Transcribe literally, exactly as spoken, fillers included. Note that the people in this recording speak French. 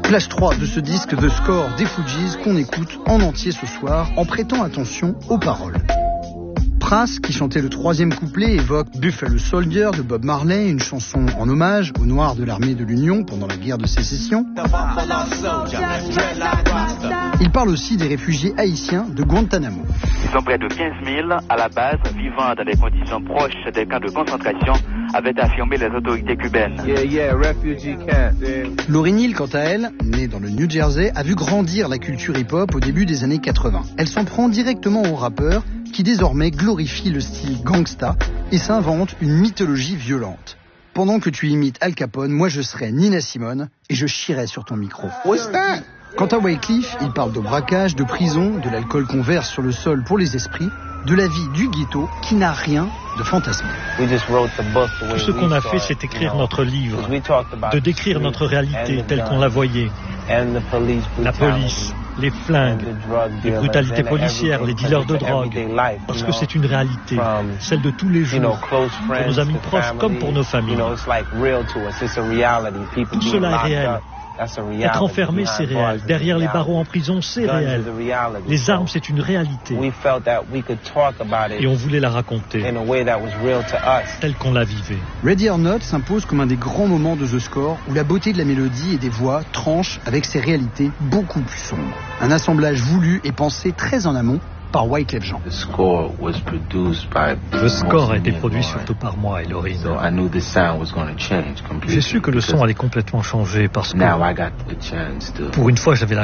Flash trois de ce disque The Score des Fugees qu'on écoute en entier ce soir en prêtant attention aux paroles. Pras, qui chantait le troisième couplet, évoque Buffalo Soldier de Bob Marley, une chanson en hommage aux Noirs de l'armée de l'Union pendant la guerre de sécession. Il parle aussi des réfugiés haïtiens de Guantanamo. Ils sont près de quinze mille à la base, vivant dans des conditions proches des camps de concentration, avaient affirmé les autorités cubaines. Yeah, yeah, refugee camp. Yeah. Lauryn Hill, quant à elle, née dans le New Jersey, a vu grandir la culture hip-hop au début des années quatre-vingts. Elle s'en prend directement aux rappeurs qui désormais glorifient le style gangsta et s'inventent une mythologie violente. Pendant que tu imites Al Capone, moi je serai Nina Simone et je chierai sur ton micro. What's that? Quant à Wyclef, il parle de braquage, de prison, de l'alcool qu'on verse sur le sol pour les esprits, de la vie du ghetto qui n'a rien de fantasmé. Tout ce qu'on a fait, c'est écrire notre livre, de décrire notre réalité telle qu'on la voyait. La police, les flingues, les brutalités policières, les dealers de drogue, parce que c'est une réalité, celle de tous les jours, pour nos amis proches comme pour nos familles. Tout cela est réel. Être enfermé, c'est réel. Derrière les barreaux en prison, c'est réel. Les armes, c'est une réalité. Et on voulait la raconter telle qu'on la vivait. Ready or Not s'impose comme un des grands moments de The Score où la beauté de la mélodie et des voix tranche avec ses réalités beaucoup plus sombres. Un assemblage voulu et pensé très en amont par Wyclef Jean. The Score was produced by Le score a été produit surtout par moi et Lauryn. So I knew the sound was going to change completely. J'ai su que le son allait complètement changer parce que Now I got the chance to pour une fois j'avais la